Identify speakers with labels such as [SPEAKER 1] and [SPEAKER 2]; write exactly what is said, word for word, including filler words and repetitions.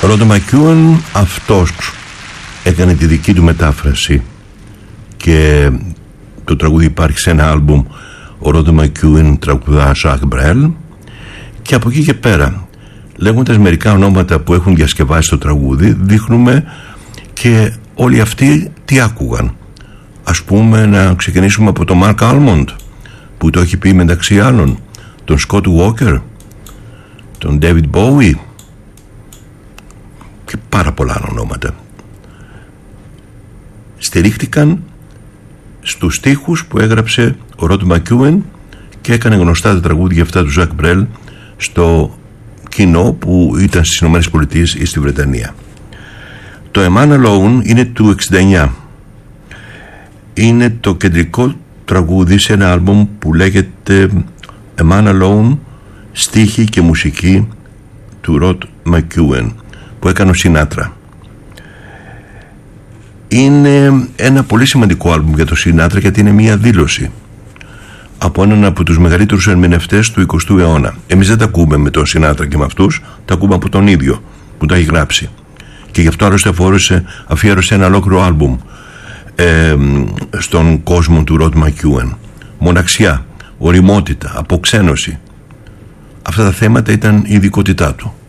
[SPEAKER 1] Ρόντο Μακιούεν αυτός έκανε τη δική του μετάφραση και το τραγούδι υπάρχει σε ένα άλμπουμ. Ο Ρόντο Μακιούεν τραγουδά Ζακ Μπρέλ, και από εκεί και πέρα, λέγοντας μερικά ονόματα που έχουν διασκευάσει το τραγούδι, δείχνουμε και όλοι αυτοί τι άκουγαν. Ας πούμε να ξεκινήσουμε από τον Μαρκ Άλμοντ, που το έχει πει μεταξύ άλλων, τον Σκοτ Walker, τον David Bowie και πάρα πολλά άλλα ονόματα. Στηρίχτηκαν στους στίχους που έγραψε ο Ρόντο Μακιούεν και έκανε γνωστά τα τραγούδια αυτά του Ζακ Μπρέλ στο κοινό που ήταν στις Ηνωμένες Πολιτείες ή στη Βρετανία. Το A Man Alone είναι του εξήντα εννιά. Είναι το κεντρικό τραγούδι σε ένα άλμπομ που λέγεται A Man Alone, στίχοι και μουσική του Ρόντο Μακιούεν, που έκανε ο Σινάτρα. Είναι ένα πολύ σημαντικό άλμπουμ για το Σινάτρα, γιατί είναι μια δήλωση από έναν από τους μεγαλύτερους ερμηνευτές του εικοστού αιώνα. Εμείς δεν τα ακούμε με τον Σινάτρα και με αυτούς, τα ακούμε από τον ίδιο που τα έχει γράψει. Και γι' αυτό άλλωστε αφιέρωσε, αφιέρωσε ένα ολόκληρο άλμπουμ ε, στον κόσμο του Ρόντο Μακιούεν. Μοναξιά, ωριμότητα, αποξένωση. Αυτά τα θέματα ήταν η ειδικότητά του.